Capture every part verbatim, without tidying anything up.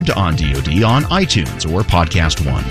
on D O D on iTunes or Podcast One.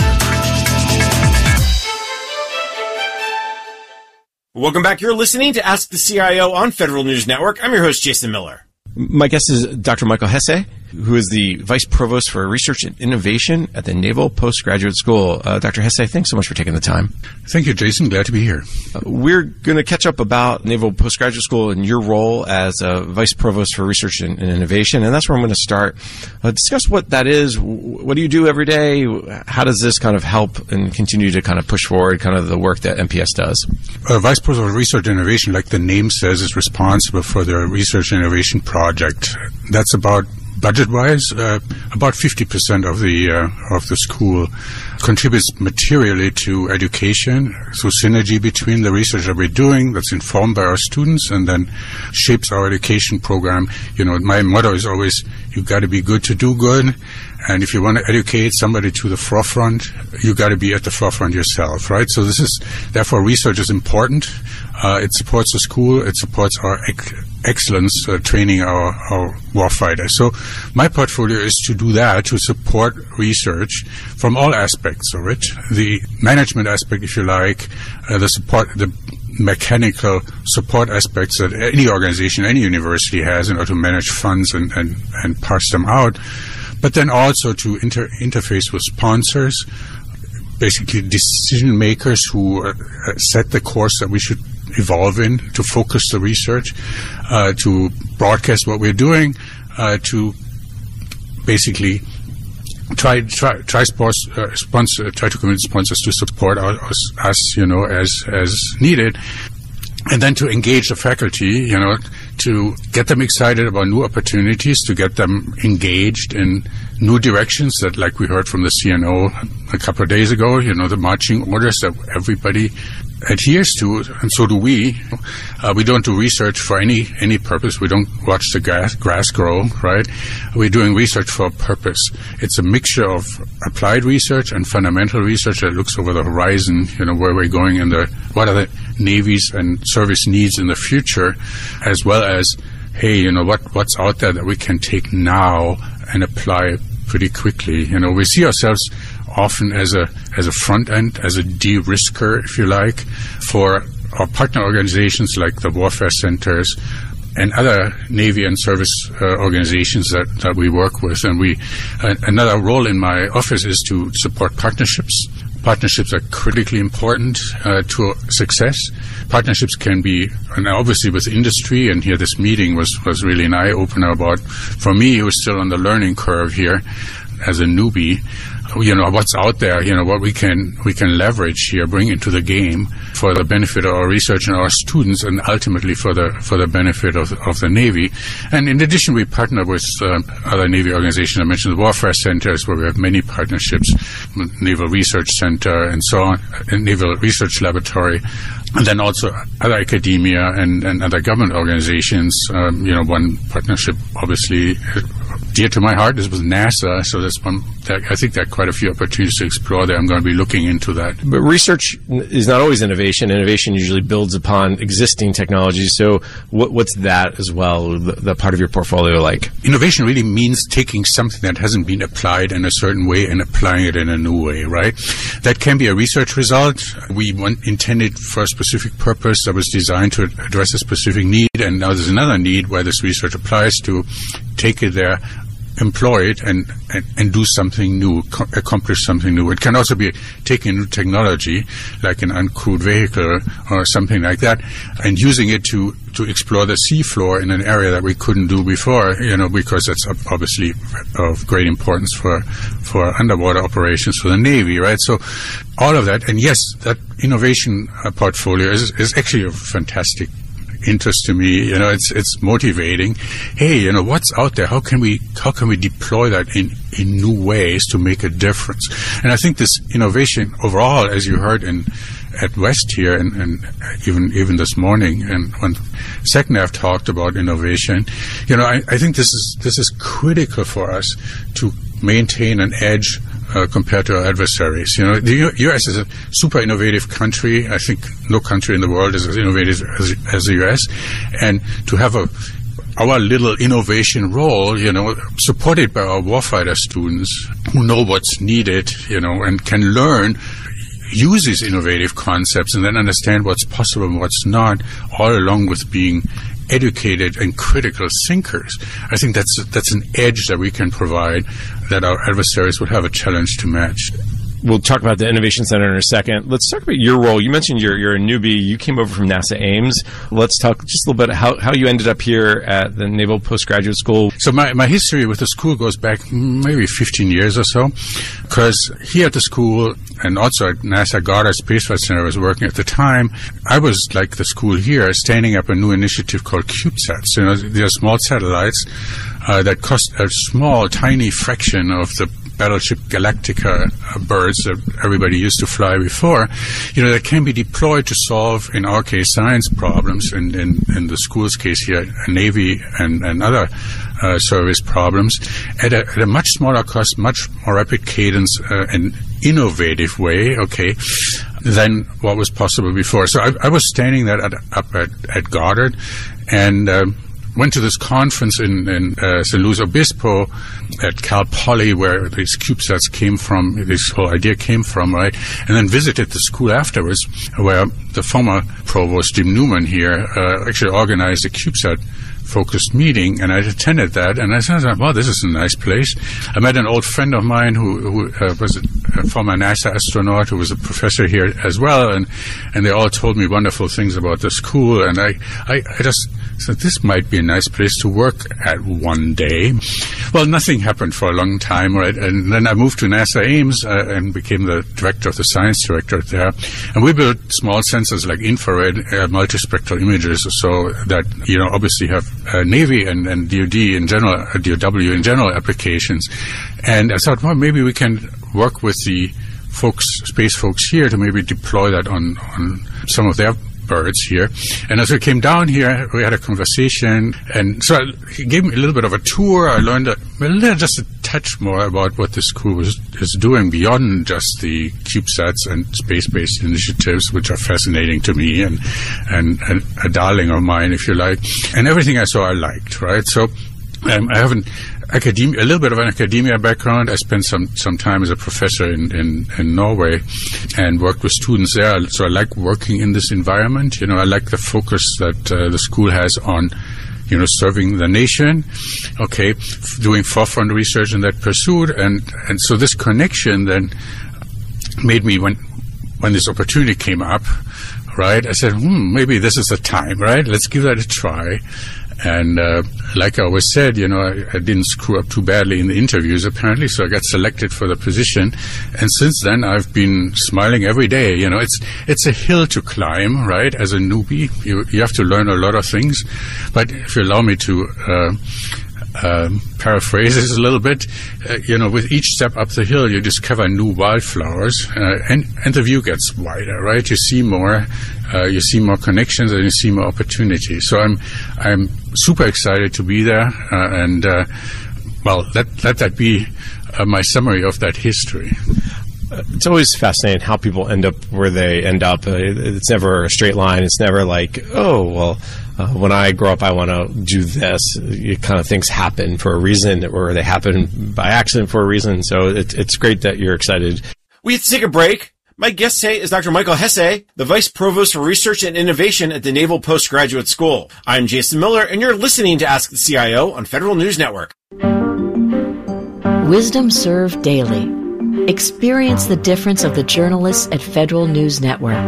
Welcome back. You're listening to Ask the C I O on Federal News Network. I'm your host, Jason Miller. My guest is Doctor Michael Hesse, who is the Vice Provost for Research and Innovation at the Naval Postgraduate School. Uh, Doctor Hesse, thanks so much for taking the time. Thank you, Jason. Glad to be here. Uh, we're going to catch up about Naval Postgraduate School and your role as uh, Vice Provost for Research and, and Innovation, and that's where I'm going to start. Uh, discuss what that is. What do you do every day? How does this kind of help and continue to kind of push forward kind of the work that N P S does? Uh, Vice Provost for Research and Innovation, like the name says, is responsible for the research and innovation project. That's about budget-wise, uh, about fifty percent of the uh, of the school contributes materially to education through synergy between the research that we're doing that's informed by our students and then shapes our education program. You know, my motto is always, you've got to be good to do good. And if you want to educate somebody to the forefront, you got to be at the forefront yourself, right? So this is, therefore, research is important. Uh, it supports the school. It supports our ec- excellence, uh, training our, our warfighters. So my portfolio is to do that, to support research from all aspects of it. The management aspect, if you like, uh, the support, the mechanical support aspects that any organization, any university has in order to manage funds and, and, and parse them out. But then also to inter- interface with sponsors, basically decision makers who uh, set the course that we should evolve in, to focus the research, uh, to broadcast what we're doing, uh, to basically try try try sponsor, uh, sponsor try to convince sponsors to support us, us, you know, as as needed, and then to engage the faculty, you know, to get them excited about new opportunities, to get them engaged in new directions that, like we heard from the C N O a couple of days ago, you know, the marching orders that everybody adheres to, and so do we. Uh, we don't do research for any any purpose. We don't watch the grass, grass grow, right? We're doing research for a purpose. It's a mixture of applied research and fundamental research that looks over the horizon, you know, where we're going in the, what are the Navy's and service needs in the future, as well as, hey, you know, what what's out there that we can take now and apply pretty quickly. You know, we see ourselves often as a as a front end, as a de-risker, if you like, for our partner organizations like the Warfare Centers and other Navy and service uh, organizations that, that we work with. And we uh, another role in my office is to support partnerships. Partnerships are critically important uh, to success. Partnerships can be, and obviously with industry, and here this meeting was, was really an eye-opener about, for me, it was still on the learning curve here as a newbie, you know, what's out there, you know, what we can we can leverage here, bring into the game for the benefit of our research and our students, and ultimately for the for the benefit of of the Navy. And in addition, we partner with uh, other Navy organizations. I mentioned the Warfare Centers, where we have many partnerships, Naval Research Center and so on, and Naval Research Laboratory, and then also other academia and, and other government organizations. Um, you know, one partnership, obviously, dear to my heart, is with NASA, so that's one. That, I think there are quite a few opportunities to explore there. I'm going to be looking into that. But research is not always innovation. Innovation usually builds upon existing technologies. So what, what's that as well, the, the part of your portfolio like? Innovation really means taking something that hasn't been applied in a certain way and applying it in a new way, right? That can be a research result. We want, intended for a specific purpose that was designed to address a specific need, and now there's another need where this research applies to take it there, employ it, and, and, and do something new, co- accomplish something new. It can also be taking new technology, like an uncrewed vehicle or something like that, and using it to, to explore the seafloor in an area that we couldn't do before, you know, because that's obviously of great importance for, for underwater operations for the Navy, right? So all of that, and yes, that innovation uh, portfolio is, is actually a fantastic interest to me. You know, it's it's motivating. Hey, you know, what's out there? How can we how can we deploy that in, in new ways to make a difference? And I think this innovation overall, as you heard in at West here, and, and even even this morning, and when SecNav talked about innovation, you know, I, I think this is this is critical for us to maintain an edge Uh, compared to our adversaries. You know, the U S is a super innovative country. I think no country in the world is as innovative as, as the U S. And to have a our little innovation role, you know, supported by our warfighter students who know what's needed, you know, and can learn, use these innovative concepts and then understand what's possible and what's not, all along with being educated and critical thinkers. I think that's that's an edge that we can provide that our adversaries would have a challenge to match. We'll talk about the Innovation Center in a second. Let's talk about your role. You mentioned you're, you're a newbie. You came over from NASA Ames. Let's talk just a little bit how, how you ended up here at the Naval Postgraduate School. So my, my history with the school goes back maybe fifteen years or so, because here at the school and also at NASA Goddard Space Flight Center I was working at the time, I was, like the school here, standing up a new initiative called CubeSats. You know, they're small satellites uh, that cost a small, tiny fraction of the Battleship Galactica uh, birds that everybody used to fly before, you know, that can be deployed to solve, in our case, science problems, and in, in, in the school's case here, Navy and, and other uh, service problems, at a, at a much smaller cost, much more rapid cadence, uh, and innovative way, okay, than what was possible before. So I, I was standing there at, up at, at Goddard, and um, went to this conference in, in uh, Saint Luis Obispo at Cal Poly, where these CubeSats came from, this whole idea came from, right? And then visited the school afterwards, where the former provost, Jim Newman here, uh, actually organized a CubeSat focused meeting, and I attended that, and I said, wow, this is a nice place. I met an old friend of mine who, who uh, was a, a former NASA astronaut who was a professor here as well, and, and they all told me wonderful things about the school, and I, I, I just said, this might be a nice place to work at one day. Well, nothing happened for a long time, right? And then I moved to NASA Ames uh, and became the director of the science director there, and we built small sensors like infrared uh, multispectral images, so that, you know, obviously have Uh, Navy and, and D O D in general, uh, D O W in general applications. And I thought, well, maybe we can work with the folks, space folks here to maybe deploy that on, on some of their birds here. And as we came down here, we had a conversation, and so I, he gave me a little bit of a tour. I learned a, a little, just a touch more about what the school was, is doing beyond just the CubeSats and space-based initiatives, which are fascinating to me and, and, and a darling of mine, if you like. And everything I saw, I liked, right? So um, I haven't Academia, a little bit of an academia background. I spent some, some time as a professor in, in, in Norway and worked with students there. So I like working in this environment. You know, I like the focus that uh, the school has on, you know, serving the nation, okay, f- doing forefront research in that pursuit. And, and so this connection then made me, when, when this opportunity came up, right, I said, hmm, maybe this is the time, right? Let's give that a try. And uh, like I always said, you know, I, I didn't screw up too badly in the interviews, apparently, so I got selected for the position. And since then, I've been smiling every day. You know, it's it's a hill to climb, right, as a newbie. You, you have to learn a lot of things. But if you allow me to uh, uh, paraphrase this a little bit, uh, you know, with each step up the hill, you discover new wildflowers, uh, and, and the view gets wider, right? You see more, uh, you see more connections, and you see more opportunities. So I'm, I'm super excited to be there, uh, and uh, well, let let that be uh, my summary of that history. It's always fascinating how people end up where they end up. Uh, it's never a straight line. It's never like, oh, well, uh, when I grow up, I want to do this. It kind of things happen for a reason, or they happen by accident for a reason. So it, it's great that you're excited. We have to take a break. My guest today is Doctor Michael Hesse, the Vice Provost for Research and Innovation at the Naval Postgraduate School. I'm Jason Miller, and you're listening to Ask the C I O on Federal News Network. Wisdom Served Daily. Experience the difference of the journalists at Federal News Network.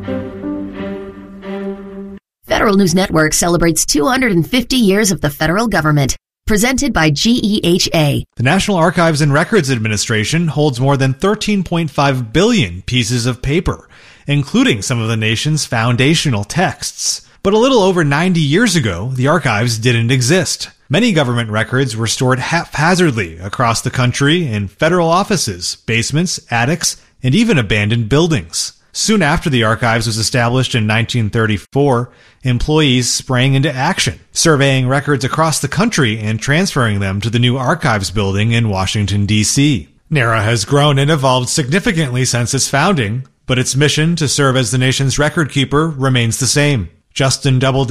Federal News Network celebrates two hundred fifty years of the federal government. Presented by G E H A. The National Archives and Records Administration holds more than thirteen point five billion pieces of paper, including some of the nation's foundational texts. But a little over ninety years ago, the archives didn't exist. Many government records were stored haphazardly across the country in federal offices, basements, attics, and even abandoned buildings. Soon after the archives was established in nineteen thirty-four, employees sprang into action, surveying records across the country and transferring them to the new archives building in Washington, D C NARA has grown and evolved significantly since its founding, but its mission to serve as the nation's record keeper remains the same. Justin Doubleday,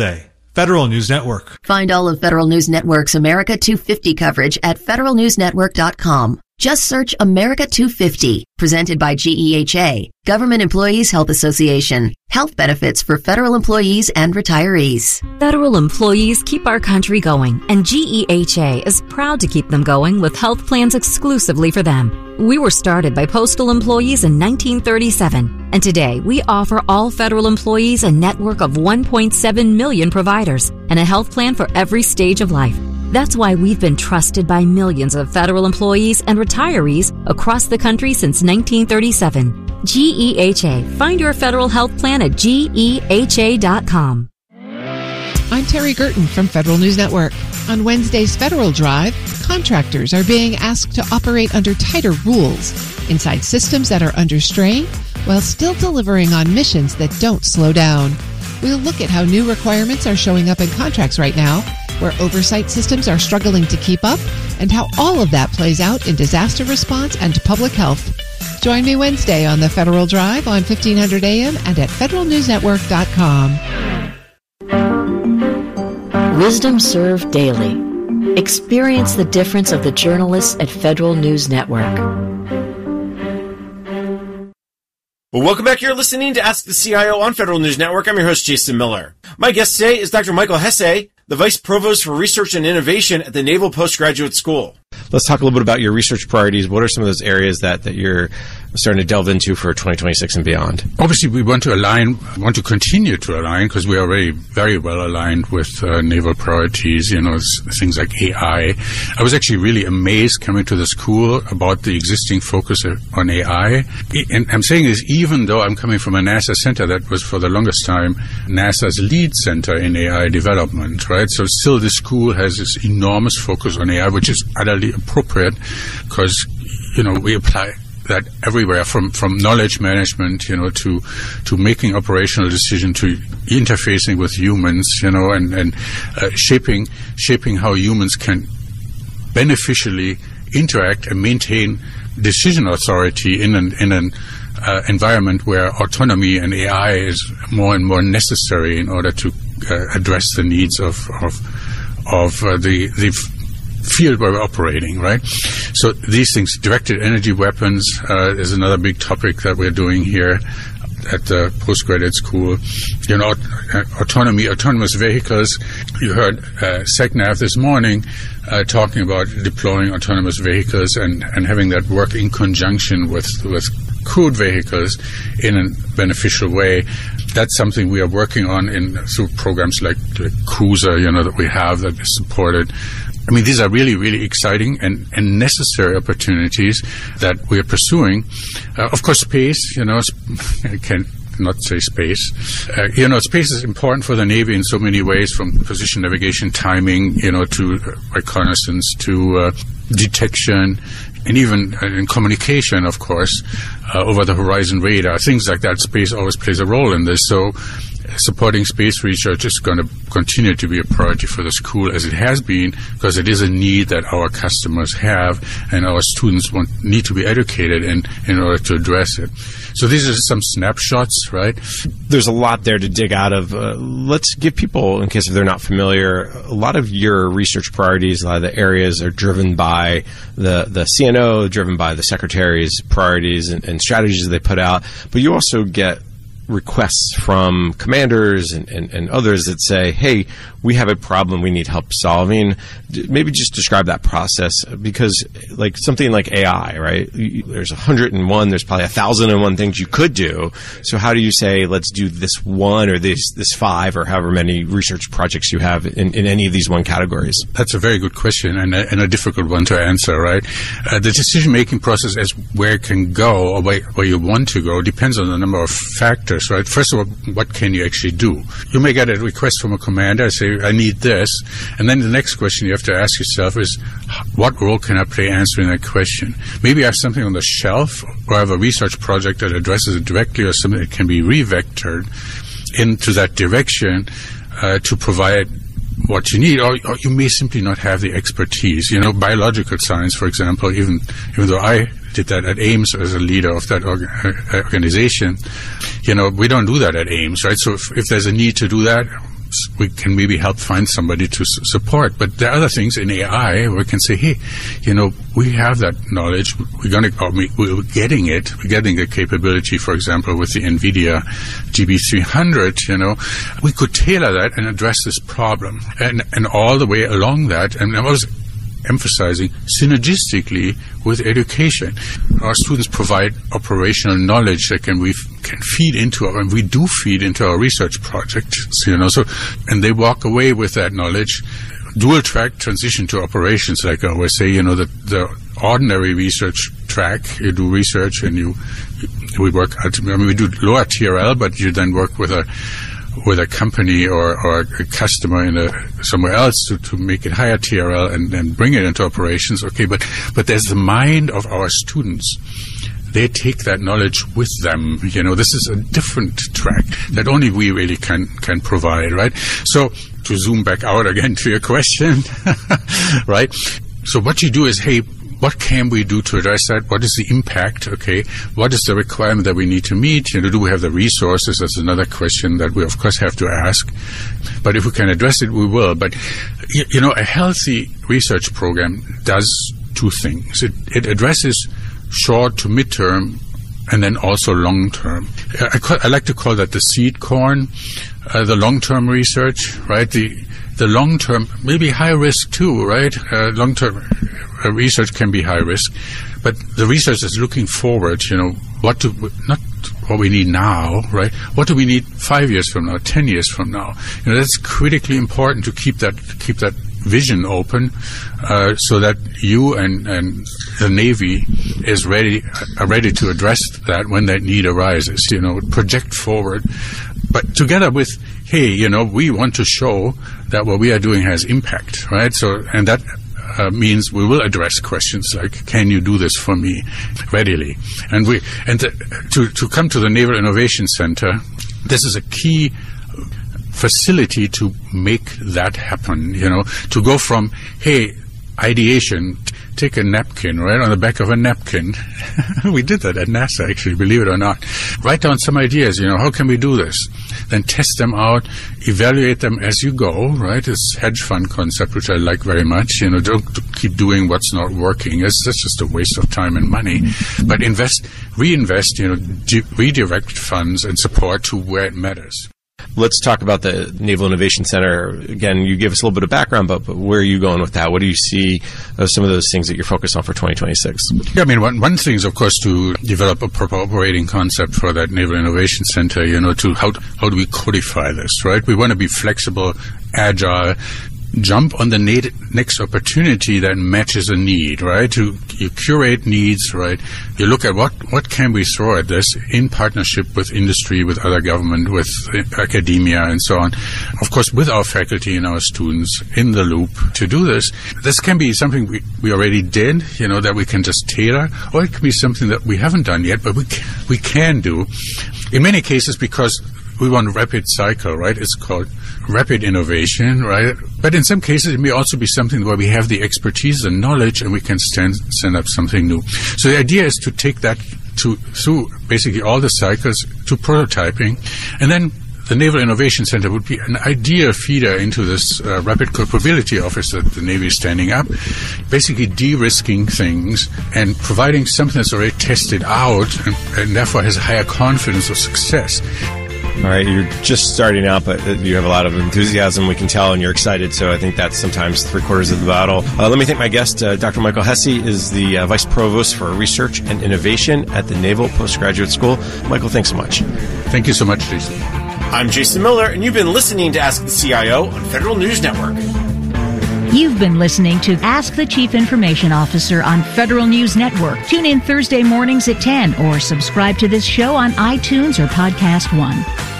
Federal News Network. Find all of Federal News Network's America two fifty coverage at federal news network dot com. Just search America two fifty, presented by G E H A, Government Employees Health Association. Health benefits for federal employees and retirees. Federal employees keep our country going, and G E H A is proud to keep them going with health plans exclusively for them. We were started by postal employees in nineteen thirty-seven, and today we offer all federal employees a network of one point seven million providers and a health plan for every stage of life. That's why we've been trusted by millions of federal employees and retirees across the country since nineteen thirty-seven. G E H A. Find your federal health plan at G E H A dot com. I'm Terry Gerton from Federal News Network. On Wednesday's Federal Drive, contractors are being asked to operate under tighter rules inside systems that are under strain while still delivering on missions that don't slow down. We'll look at how new requirements are showing up in contracts right now, where oversight systems are struggling to keep up, and how all of that plays out in disaster response and public health. Join me Wednesday on the Federal Drive on fifteen hundred A M and at federal news network dot com. Wisdom Served Daily. Experience the difference of the journalists at Federal News Network. Well, welcome back. You're listening to Ask the C I O on Federal News Network. I'm your host, Jason Miller. My guest today is Doctor Michael Hesse, the Vice Provost for Research and Innovation at the Naval Postgraduate School. Let's talk a little bit about your research priorities. What are some of those areas that, that you're starting to delve into for twenty twenty-six and beyond? Obviously, we want to align, want to continue to align, because we are already very well aligned with uh, naval priorities, you know, things like A I. I was actually really amazed coming to the school about the existing focus on A I. And I'm saying this even though I'm coming from a NASA center that was for the longest time NASA's lead center in A I development, right? So still the school has this enormous focus on A I, which is utterly appropriate because, you know, we apply that everywhere, from, from knowledge management, you know, to to making operational decisions, to interfacing with humans, you know, and and uh, shaping shaping how humans can beneficially interact and maintain decision authority in an in an uh, environment where autonomy and A I is more and more necessary in order to uh, address the needs of of of uh, the the field where we're operating, right? So these things, directed energy weapons uh, is another big topic that we're doing here at the postgraduate school. You know, uh, autonomy, autonomous vehicles. You heard uh, SecNav this morning uh, talking about deploying autonomous vehicles and, and having that work in conjunction with with crewed vehicles in a beneficial way. That's something we are working on in through programs like the Cruiser, you know, that we have that is supported. I mean, these are really, really exciting and, and necessary opportunities that we are pursuing. Uh, of course, space, you know, I can't not say space. Uh, you know, space is important for the Navy in so many ways, from position navigation, timing, you know, to reconnaissance, to uh, detection, and even uh, in communication, of course, uh, over the horizon radar, things like that. Space always plays a role in this. So supporting space research is going to continue to be a priority for the school, as it has been, because it is a need that our customers have and our students want, need to be educated in, in order to address it. So these are some snapshots, right? There's a lot there to dig out of. Uh, let's give people, in case if they're not familiar, a lot of your research priorities, a lot of the areas are driven by the, the C N O, driven by the Secretary's priorities and, and strategies they put out, but you also get requests from commanders and, and, and others that say, hey, we have a problem we need help solving. Maybe just describe that process, because like something like A I, right? There's one hundred and one, there's probably one thousand and one things you could do. So how do you say, let's do this one or this this five or however many research projects you have in, in any of these one categories? That's a very good question and a, and a difficult one to answer, right? Uh, the decision-making process as where it can go or where, where you want to go depends on a number of factors, right? First of all, what can you actually do? You may get a request from a commander, say, I need this. And then the next question you have to ask yourself is, what role can I play answering that question? Maybe I have something on the shelf, or I have a research project that addresses it directly, or something that can be revectored into that direction uh, to provide what you need, or, or you may simply not have the expertise. You know, biological science, for example, even even though I did that at Ames as a leader of that orga- organization, you know, we don't do that at Ames, right? So if, if there's a need to do that, we can maybe help find somebody to s- support. But there are other things in A I where we can say, hey, you know, we have that knowledge. We're going to, or we, we're getting it. We're getting the capability, for example, with the NVIDIA G B three hundred, you know, we could tailor that and address this problem. And, and all the way along that, and I was emphasizing synergistically with education. Our students provide operational knowledge that can we can feed into our, and we do feed into our research projects, you know, so, and they walk away with that knowledge. Dual track transition to operations, like I always say, you know, the, the ordinary research track, you do research and you, we work, I mean, we do lower T R L, but you then work with a, with a company or, or a customer in a, somewhere else to, to make it higher T R L and then bring it into operations. Okay, but, but there's the mind of our students. They take that knowledge with them. You know, this is a different track that only we really can, can provide, right? So, to zoom back out again to your question, right? So what you do is, hey, what can we do to address that? What is the impact? Okay. What is the requirement that we need to meet? You know, do we have the resources? That's another question that we, of course, have to ask. But if we can address it, we will. But, you, you know, a healthy research program does two things. It, it addresses short to midterm and then also long-term. I, call, I like to call that the seed corn, uh, the long-term research, right? The the long-term, maybe high risk too, right? Uh, long-term uh, research can be high risk, but the research is looking forward, you know, what do, not what we need now, right? What do we need five years from now, ten years from now? You know, that's critically important to keep that, keep that vision open, uh, so that you and, and the Navy is ready, are ready to address that when that need arises, you know, project forward. But together with, hey, you know, we want to show that what we are doing has impact, right? So, and that uh, means we will address questions like, can you do this for me readily? And we, and the, to, to come to the Naval Innovation Center, this is a key facility to make that happen, you know, to go from, hey, ideation, take a napkin, right, on the back of a napkin. We did that at NASA, actually, believe it or not. Write down some ideas, you know, how can we do this? Then test them out, evaluate them as you go, right? It's hedge fund concept, which I like very much. You know, don't keep doing what's not working. It's, that's just a waste of time and money. But invest, reinvest, you know, de- redirect funds and support to where it matters. Let's talk about the Naval Innovation Center. Again, you gave us a little bit of background, but, but where are you going with that? What do you see as some of those things that you're focused on for twenty twenty-six? Yeah, I mean, one, one thing is, of course, to develop a proper operating concept for that Naval Innovation Center, you know, to how, how do we codify this, right? We want to be flexible, agile, jump on the na- next opportunity that matches a need, right? To, you curate needs, right? You look at what, what can we throw at this in partnership with industry, with other government, with academia, and so on. Of course, with our faculty and our students in the loop to do this. This can be something we, we already did, you know, that we can just tailor, or it can be something that we haven't done yet, but we can, we can do. In many cases, because we want rapid cycle, right? It's called rapid innovation, right? But in some cases, it may also be something where we have the expertise and knowledge, and we can stand, stand up something new. So the idea is to take that to through basically all the cycles to prototyping, and then the Naval Innovation Center would be an ideal feeder into this uh, rapid capability office that the Navy is standing up, basically de-risking things and providing something that's already tested out and, and therefore has a higher confidence of success. All right, you're just starting out, but you have a lot of enthusiasm, we can tell, and you're excited, so I think that's sometimes three quarters of the battle. Uh, let me thank my guest. uh, Doctor Michael Hesse is the uh, Vice Provost for Research and Innovation at the Naval Postgraduate School. Michael, thanks so much. Thank you so much, Jason. I'm Jason Miller, and you've been listening to Ask the C I O on Federal News Network. You've been listening to Ask the Chief Information Officer on Federal News Network. Tune in Thursday mornings at ten or subscribe to this show on iTunes or Podcast One.